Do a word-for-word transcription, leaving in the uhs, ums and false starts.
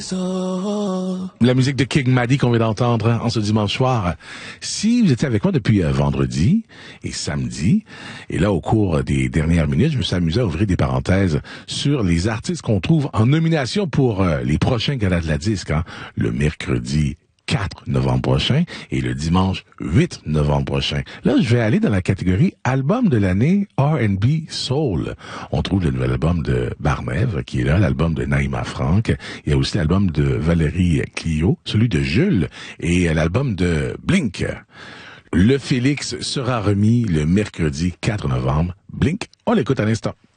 La musique de King Maddie qu'on vient d'entendre en ce dimanche soir. Si vous étiez avec moi depuis euh, vendredi et samedi, et là au cours des dernières minutes, je me suis amusé à ouvrir des parenthèses sur les artistes qu'on trouve en nomination pour euh, les prochains galas de la disque, hein, le mercredi quatre novembre prochain et le dimanche huit novembre prochain. Là, je vais aller dans la catégorie album de l'année R and B Soul. On trouve le nouvel album de Barnève qui est là, l'album de Naïma Franck. Il y a aussi l'album de Valérie Clio, celui de Jules et l'album de Blink. Le Félix sera remis le mercredi quatre novembre. Blink, on l'écoute à l'instant.